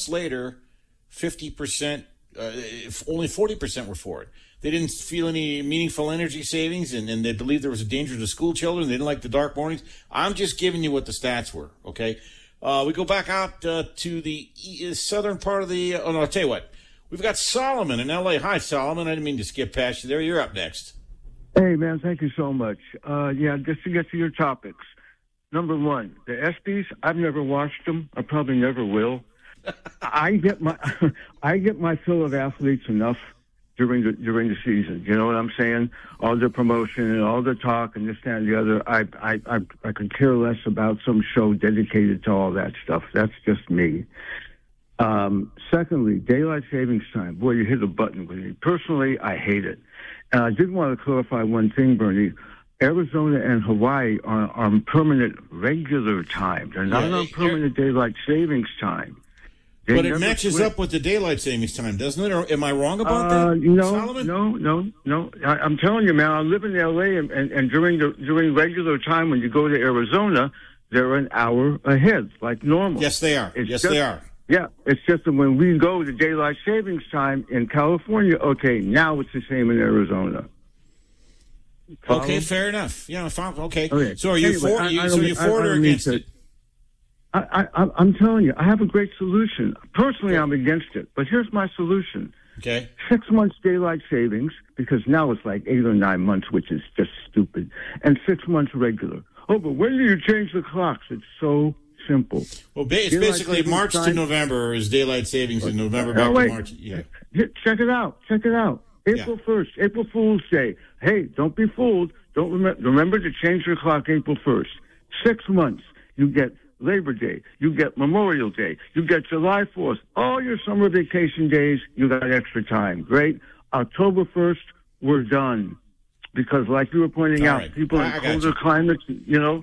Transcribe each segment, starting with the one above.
months later, 50%, only 40% were for it. They didn't feel any meaningful energy savings, and they believed there was a danger to school children. They didn't like the dark mornings. I'm just giving you what the stats were, okay? We go back out to the southern part of the... I'll tell you what. We've got Solomon in L.A. Hi, Solomon. I didn't mean to skip past you there. You're up next. Hey, man, thank you so much. Just to get to your topics. Number one, the ESPYs, I've never watched them. I probably never will. I get my fill of athletes enough during the season. You know what I'm saying? All the promotion and all the talk and this, that, and the other. I could care less about some show dedicated to all that stuff. That's just me. Secondly, daylight savings time. Boy, you hit a button with me. Personally, I hate it. And I did want to clarify one thing, Bernie. Arizona and Hawaii are on permanent regular time. They're not on permanent daylight savings time. But it matches up with the daylight savings time, doesn't it? Or am I wrong about that, Solomon? No. I'm telling you, man, I live in L.A., and during regular time when you go to Arizona, they're an hour ahead, like normal. Yes, they are. They are. Yeah, it's just that when we go to daylight savings time in California, okay, now it's the same in Arizona. Follow? Okay, fair enough. Yeah, okay. So are you for or against it? I'm telling you, I have a great solution. Personally, I'm against it, but here's my solution. Okay. 6 months daylight savings, because now it's like 8 or 9 months, which is just stupid, and 6 months regular. Oh, but when do you change the clocks? It's so simple. Well, it's basically March to November is daylight savings, in November back to March. Yeah. Check it out. April 1st, April Fool's Day. Hey, don't be fooled. Don't remember to change your clock April 1st. 6 months, you get Labor Day, you get Memorial Day, you get July 4th, all your summer vacation days, you got extra time. Great. October 1st, we're done. Because like you were pointing out, people in colder climates, you know,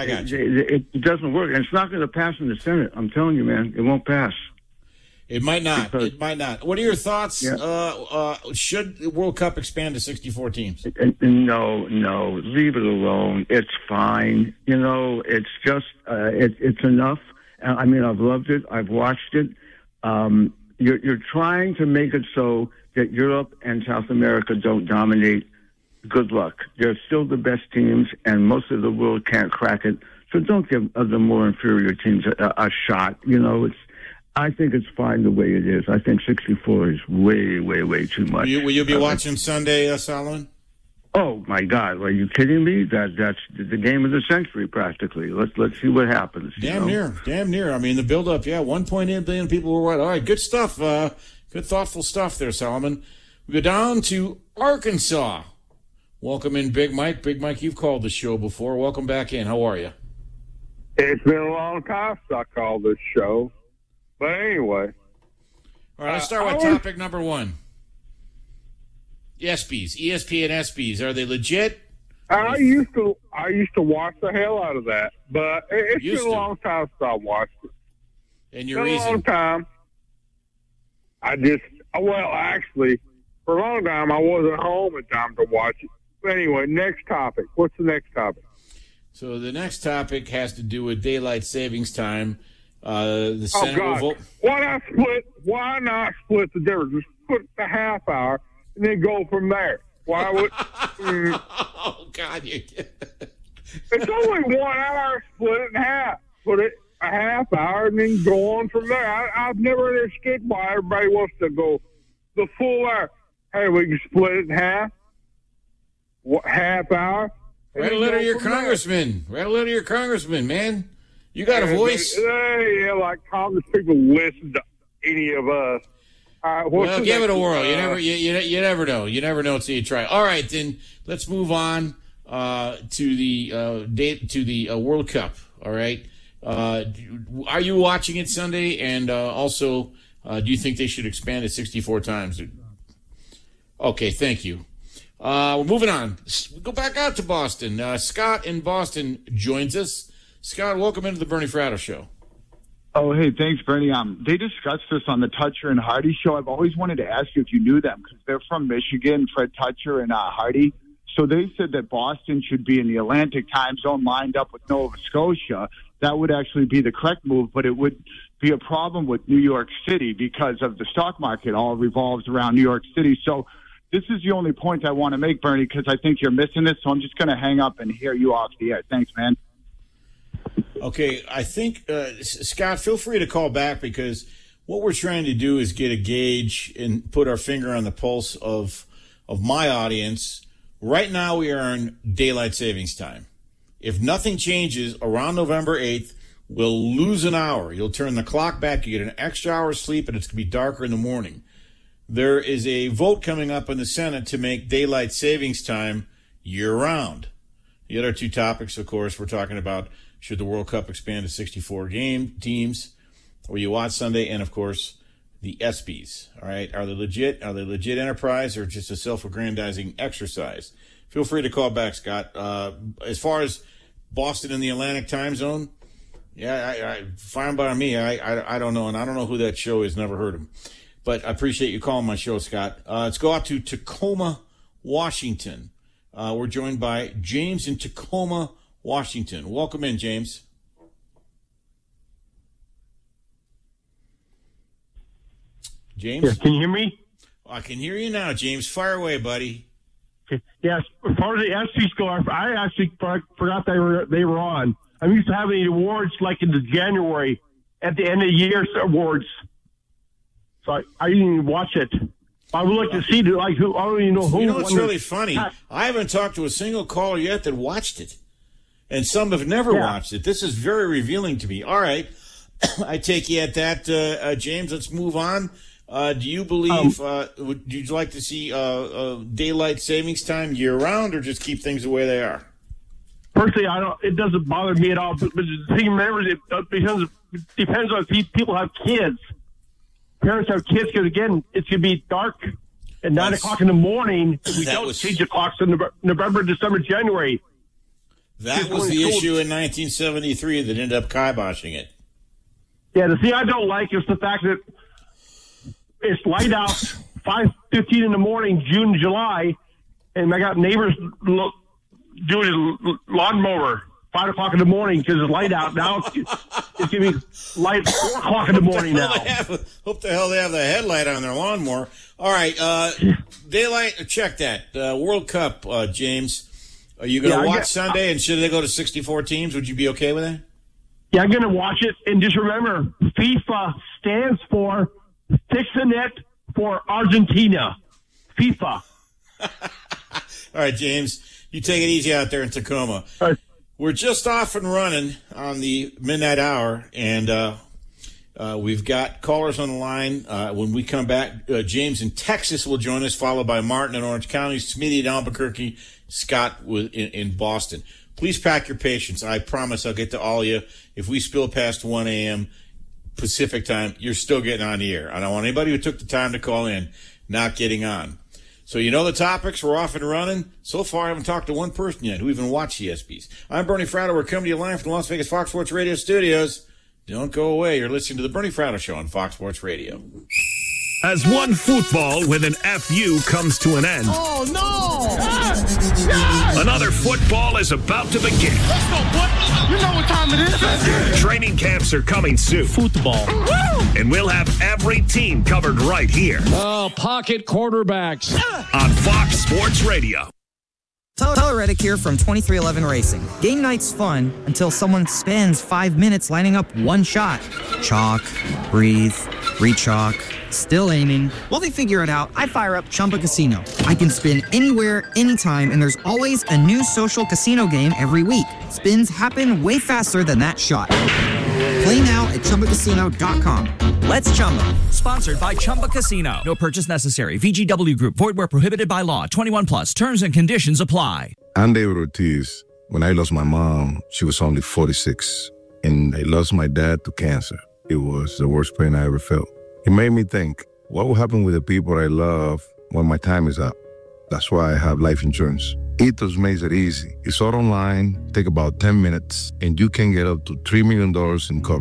it doesn't work. And it's not going to pass in the Senate. I'm telling you, man, it won't pass. It might not. What are your thoughts? Yeah. Should the World Cup expand to 64 teams? No. Leave it alone. It's fine. You know, it's just, it's enough. I mean, I've loved it. I've watched it. You're trying to make it so that Europe and South America don't dominate. Good luck. They're still the best teams, and most of the world can't crack it. So don't give other more inferior teams a shot. You know, I think it's fine the way it is. I think 64 is way too much. Will you be watching Sunday, Solomon? Oh my God! Are you kidding me? That's the game of the century, practically. Let's see what happens. Damn near. I mean, the build-up. Yeah, 1.8 billion people were. All right, good stuff. Good thoughtful stuff there, Solomon. We go down to Arkansas. Welcome in, Big Mike. Big Mike, you've called the show before. Welcome back in. How are you? It's been a long time since I called this show. But anyway. All right, let's start with topic number one. ESPYs, ESPN ESPYs, are they legit? I used to watch the hell out of that, but it's been a long time since I watched it. And your reason? A long time. Actually, for a long time I wasn't home in time to watch it. But anyway, next topic. What's the next topic? So the next topic has to do with daylight savings time. The Senate will vote. Why not split the difference? Just put the half hour and then go from there. Why would? Oh God! It's only 1 hour. Split it in half. Put it a half hour and then go on from there. I've never understood why everybody wants to go the full hour. Hey, we can split it in half. Half hour. Write a letter to your congressman. Write a letter to your congressman, man. You got a voice. Yeah, like Congress people listen to any of us. Well, give it a whirl. You never know. You never know until you try. All right, then let's move on to the World Cup. All right. Are you watching it Sunday? And also, do you think they should expand it 64 times? Okay, thank you. We're moving on. We'll go back out to Boston. Scott in Boston joins us. Scott, welcome into the Bernie Fratto Show. Oh, hey, thanks, Bernie. They discussed this on the Toucher and Hardy show. I've always wanted to ask you if you knew them because they're from Michigan, Fred Toucher and Hardy. So they said that Boston should be in the Atlantic time zone lined up with Nova Scotia. that would actually be the correct move, but it would be a problem with New York City because of the stock market all revolves around New York City. So this is the only point I want to make, Bernie, because I think you're missing it. So I'm just going to hang up and hear you off the air. Thanks, man. Okay, I think, Scott, feel free to call back because what we're trying to do is get a gauge and put our finger on the pulse of my audience. Right now we are in daylight savings time. If nothing changes around November 8th, we'll lose an hour. You'll turn the clock back, you get an extra hour's sleep, and it's going to be darker in the morning. There is a vote coming up in the Senate to make daylight savings time year-round. The other two topics, of course, we're talking about should the World Cup expand to 64 game teams, or you watch Sunday, and, of course, the ESPYs. All right, are they legit? Are they legit enterprise or just a self-aggrandizing exercise? Feel free to call back, Scott. As far as Boston and the Atlantic time zone, yeah, fine by me. I don't know, and I don't know who that show is. Never heard him. But I appreciate you calling my show, Scott. Let's go out to Tacoma, Washington. We're joined by James in Tacoma, Washington. Welcome in, James. James? Yes, can you hear me? I can hear you now, James. Fire away, buddy. Yes, as far as the ESPYs go, I actually forgot they were on. I'm used to having the awards like in the January at the end of the year awards. So I didn't even watch it. I would like to see who. I don't even know who. You know what's really funny? I haven't talked to a single caller yet that watched it, and some have never watched it. This is very revealing to me. All right, I take you at that, James. Let's move on. Do you believe? Would you like to see daylight savings time year round, or just keep things the way they are? Personally, I don't. It doesn't bother me at all. But the thing, remember, it depends on if people have kids. Parents have kids because, again, it's going to be dark at 9 o'clock in the morning. We don't change the clocks in November, December, January. That was the issue in 1973 that ended up kiboshing it. Yeah, the thing I don't like is the fact that it's light out 5:15 in the morning, June, July, and I got neighbors doing his lawnmower 5 o'clock in the morning because it's light out. Now it's going to be light 4 o'clock in the morning now. Hope the hell they have the headlight on their lawnmower. All right, daylight, check that. World Cup, James. Are you going to watch Sunday, and should they go to 64 teams? Would you be okay with that? Yeah, I'm going to watch it. And just remember, FIFA stands for Fix the Net for Argentina. FIFA. All right, James, you take it easy out there in Tacoma. All right. We're just off and running on the midnight hour, and we've got callers on the line. When we come back, James in Texas will join us, followed by Martin in Orange County, Smitty in Albuquerque, Scott in Boston. Please pack your patience. I promise I'll get to all of you. If we spill past 1 a.m. Pacific time, you're still getting on the air. I don't want anybody who took the time to call in not getting on. So you know the topics. We're off and running. So far, I haven't talked to one person yet who even watched the ESPYs. I'm Bernie Fratto. We're coming to you live from the Las Vegas Fox Sports Radio studios. Don't go away. You're listening to the Bernie Fratto Show on Fox Sports Radio. As one football with an FU comes to an end. Oh, no! Another football is about to begin. Let's go, boy! You know what time it is. Training camps are coming soon. Football. Woo! And we'll have every team covered right here. Oh, pocket quarterbacks. On Fox Sports Radio. Tyler Reddick here from 2311 Racing. Game night's fun until someone spends 5 minutes lining up one shot. Chalk, breathe, re-chalk, still aiming. While they figure it out, I fire up Chumba Casino. I can spin anywhere, anytime, and there's always a new social casino game every week. Spins happen way faster than that shot. Play now at ChumbaCasino.com. Let's Chumba. Sponsored by Chumba Casino. No purchase necessary. VGW Group. Void where prohibited by law. 21 plus. Terms and conditions apply. I'm David Ortiz. When I lost my mom, she was only 46. And I lost my dad to cancer. It was the worst pain I ever felt. It made me think, what will happen with the people I love when my time is up? That's why I have life insurance. Ethos makes it easy. It's all online, take about 10 minutes, and you can get up to $3 million in coverage.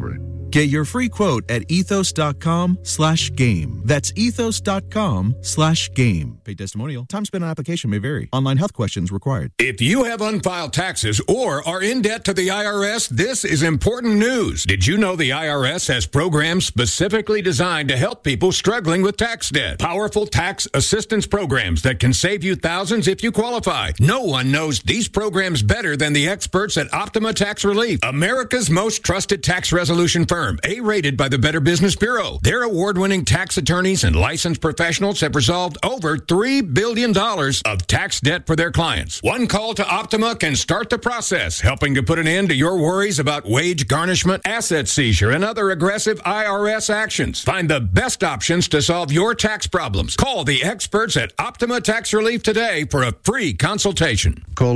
Get your free quote at ethos.com/game. That's ethos.com/game. Paid testimonial. Time spent on application may vary. Online health questions required. If you have unfiled taxes or are in debt to the IRS, this is important news. Did you know the IRS has programs specifically designed to help people struggling with tax debt? Powerful tax assistance programs that can save you thousands if you qualify. No one knows these programs better than the experts at Optima Tax Relief, America's most trusted tax resolution firm, A-rated by the Better Business Bureau. Their award-winning tax attorneys and licensed professionals have resolved over $3 billion of tax debt for their clients. One call to Optima can start the process, helping to put an end to your worries about wage garnishment, asset seizure, and other aggressive IRS actions. Find the best options to solve your tax problems. Call the experts at Optima Tax Relief today for a free consultation. Call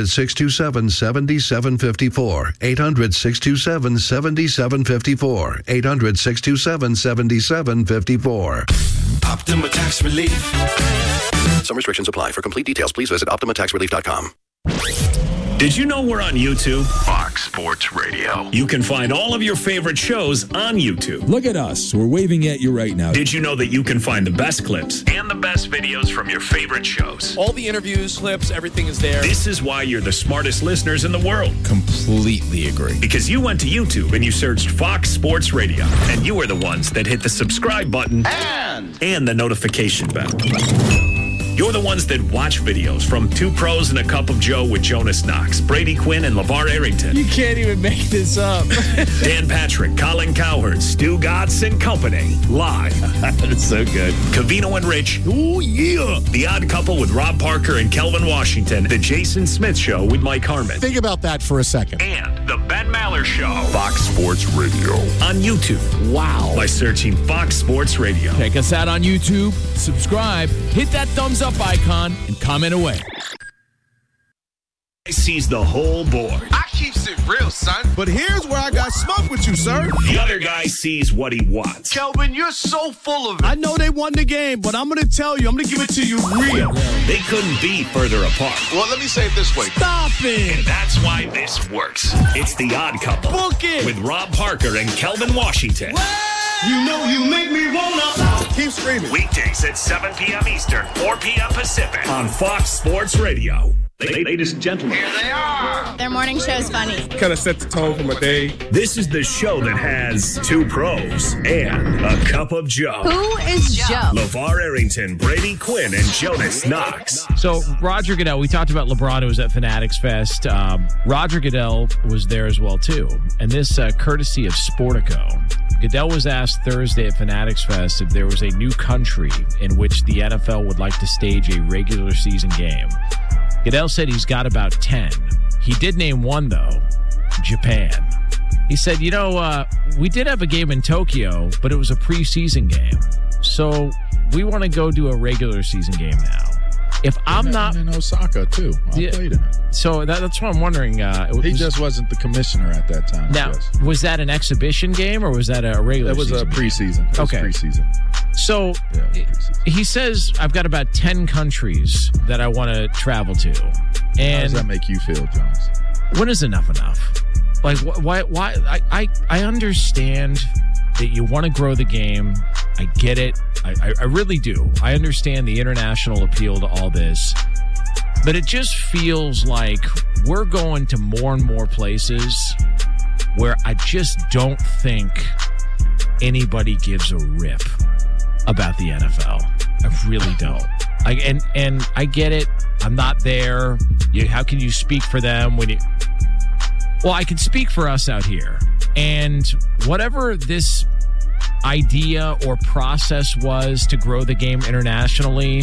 800-627-7754. 800-627-7754. 800-627-7754. Optima Tax Relief. Some restrictions apply. For complete details, please visit OptimaTaxRelief.com. Did you know we're on YouTube? Fox Sports Radio. You can find all of your favorite shows on YouTube. Look at us. We're waving at you right now. Did you know that you can find the best clips and the best videos from your favorite shows? All the interviews, clips, everything is there. This is why you're the smartest listeners in the world. Completely agree. Because you went to YouTube and you searched Fox Sports Radio, and you were the ones that hit the subscribe button and the notification bell. You're the ones that watch videos from Two Pros and a Cup of Joe with Jonas Knox, Brady Quinn, and LeVar Arrington. You can't even make this up. Dan Patrick, Colin Cowherd, Stu Gatz and company. Live. That's so good. Covino and Rich. Oh, yeah. The Odd Couple with Rob Parker and Kelvin Washington. The Jason Smith Show with Mike Harmon. Think about that for a second. And The Ben Maller Show. Fox Sports Radio. On YouTube. Wow. By searching Fox Sports Radio. Check us out on YouTube. Subscribe. Hit that thumbs up icon and comment away. Sees the whole board. I keeps it real, son. But here's where I got smoke with you, sir. The other guy sees what he wants. Kelvin, you're so full of it. I know they won the game, but I'm going to tell you, I'm going to give it to you real. They couldn't be further apart. Well, let me say it this way. Stop it. And that's why this works. It's The Odd Couple. Book it. With Rob Parker and Kelvin Washington. What? You know you make me wanna. Keep screaming. Weekdays at 7 p.m. Eastern, 4 p.m. Pacific on Fox Sports Radio. Ladies and gentlemen. Here they are. Their morning show is funny. Kind of set the tone for my day. This is the show that has Two Pros and a Cup of Joe. Who is Joe? LeVar Arrington, Brady Quinn, and Jonas Knox. So Roger Goodell, we talked about LeBron who was at Fanatics Fest. Roger Goodell was there as well, too. And this courtesy of Sportico. Goodell was asked Thursday at Fanatics Fest if there was a new country in which the NFL would like to stage a regular season game. Goodell said he's got about 10. He did name one, though, Japan. He said, we did have a game in Tokyo, but it was a preseason game. So we want to go do a regular season game now. If I'm not in Osaka too, I played in it. So that's what I'm wondering. He just wasn't the commissioner at that time. Now, was that an exhibition game or was that a regular? It was season a preseason. Okay, preseason. So he says I've got about 10 countries that I want to travel to. And how does that make you feel, Jones? When is enough? Like why? I understand that you want to grow the game. I get it. I really do. I understand the international appeal to all this. But it just feels like we're going to more and more places where I just don't think anybody gives a rip about the NFL. I really don't. And I get it. I'm not there. How can you speak for them when you... Well, I can speak for us out here. And whatever this idea or process was to grow the game internationally,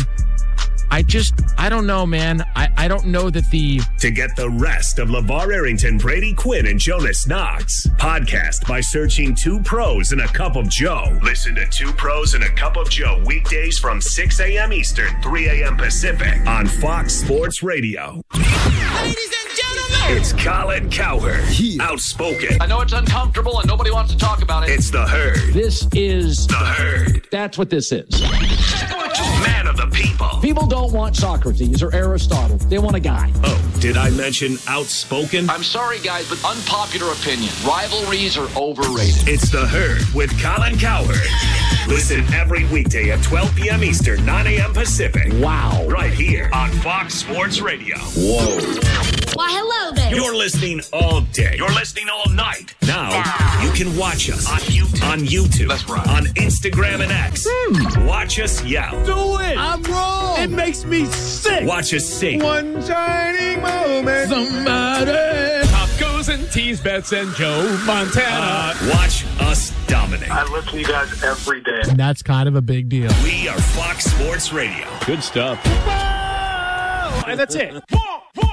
I don't know, man. I don't know that To get the rest of LeVar Arrington, Brady Quinn, and Jonas Knox, podcast by searching Two Pros and a Cup of Joe. Listen to Two Pros and a Cup of Joe weekdays from 6 a.m. Eastern, 3 a.m. Pacific on Fox Sports Radio. Ladies and gentlemen, it's Colin Cowherd, outspoken. I know it's uncomfortable and nobody wants to talk about it. It's the Herd. This is the Herd. That's what this is. Man of the people. People don't want Socrates or Aristotle. They want a guy. Oh, did I mention outspoken? I'm sorry, guys, but unpopular opinion. Rivalries are overrated. It's The Herd with Colin Cowherd. Listen every weekday at 12 p.m. Eastern, 9 a.m. Pacific. Wow. Right here on Fox Sports Radio. Whoa. Why, hello there. You're listening all day. You're listening all night. Now, you can watch us on YouTube. That's right. On Instagram and X. Watch us yell. Do it. I'm wrong. It makes me sick. Watch us sing. One shining moment. Somebody. Pop goes and tease Bets and Joe Montana. Watch us dominate. I listen to you guys every day. And that's kind of a big deal. We are Fox Sports Radio. Good stuff. And that's it.